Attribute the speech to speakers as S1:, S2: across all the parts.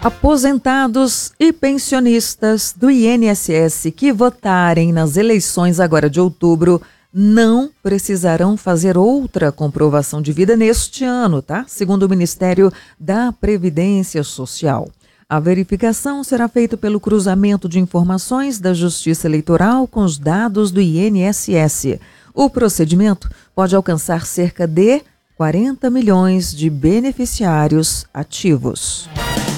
S1: Aposentados e pensionistas do INSS que votarem nas eleições agora de outubro não precisarão fazer outra comprovação de vida neste ano, tá? Segundo o Ministério da Previdência Social. A verificação será feita pelo cruzamento de informações da Justiça Eleitoral com os dados do INSS. O procedimento pode alcançar cerca de 40 milhões de beneficiários ativos.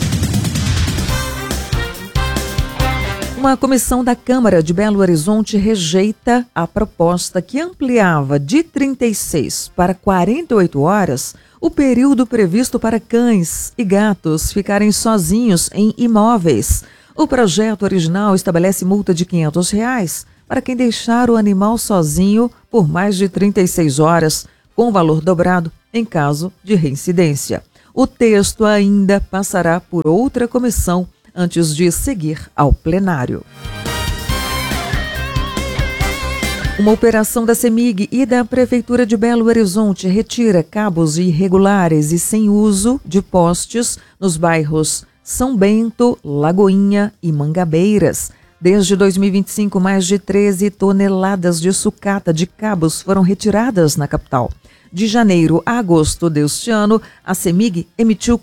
S1: Uma comissão da Câmara de Belo Horizonte rejeita a proposta que ampliava de 36 para 48 horas o período previsto para cães e gatos ficarem sozinhos em imóveis. O projeto original estabelece multa de R$ 500 para quem deixar o animal sozinho por mais de 36 horas, com valor dobrado em caso de reincidência. O texto ainda passará por outra comissão antes de seguir ao plenário. Uma operação da CEMIG e da Prefeitura de Belo Horizonte retira cabos irregulares e sem uso de postes nos bairros São Bento, Lagoinha e Mangabeiras. Desde 2025, mais de 13 toneladas de sucata de cabos foram retiradas na capital. De janeiro a agosto deste ano, a CEMIG emitiu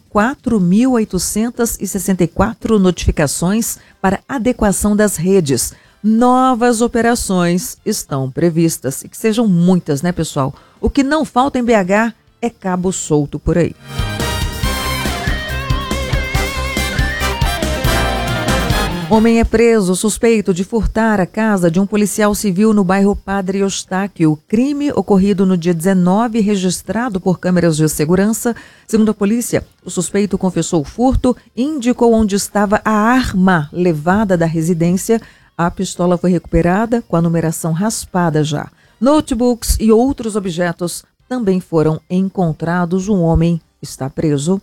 S1: 4.864 notificações para adequação das redes. Novas operações estão previstas, e que sejam muitas, né, pessoal? O que não falta em BH é cabo solto por aí. Homem é preso suspeito de furtar a casa de um policial civil no bairro Padre Eustáquio. O crime ocorrido no dia 19, registrado por câmeras de segurança. Segundo a polícia, o suspeito confessou o furto e indicou onde estava a arma levada da residência. A pistola foi recuperada com a numeração raspada já. Notebooks e outros objetos também foram encontrados. Um homem está preso.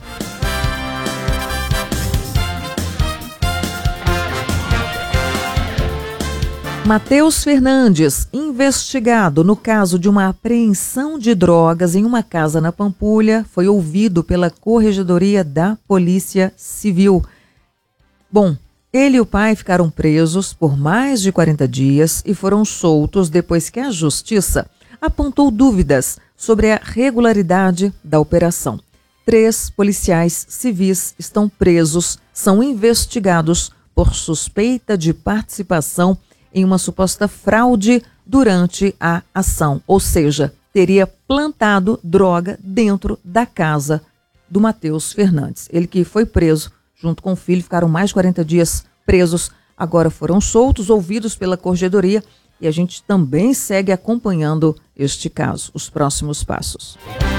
S1: Matheus Fernandes, investigado no caso de uma apreensão de drogas em uma casa na Pampulha, foi ouvido pela Corregedoria da Polícia Civil. Bom, ele e o pai ficaram presos por mais de 40 dias e foram soltos depois que a Justiça apontou dúvidas sobre a regularidade da operação. 3 policiais civis estão presos, são investigados por suspeita de participação em uma suposta fraude durante a ação, ou seja, teria plantado droga dentro da casa do Matheus Fernandes. Ele que foi preso junto com o filho, ficaram mais de 40 dias presos, agora foram soltos, ouvidos pela Corregedoria, e a gente também segue acompanhando este caso, os próximos passos.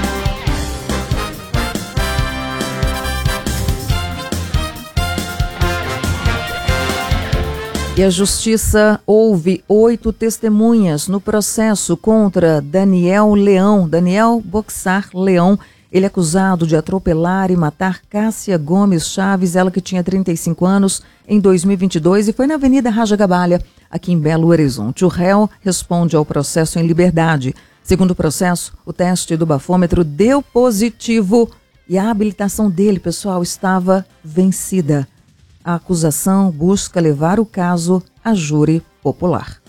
S1: E a Justiça ouve 8 testemunhas no processo contra Daniel Leão, Daniel Boxar Leão. Ele é acusado de atropelar e matar Cássia Gomes Chaves, ela que tinha 35 anos, em 2022 e foi na Avenida Raja Gabalha, aqui em Belo Horizonte. O réu responde ao processo em liberdade. Segundo o processo, o teste do bafômetro deu positivo e a habilitação dele, pessoal, estava vencida. A acusação busca levar o caso a júri popular.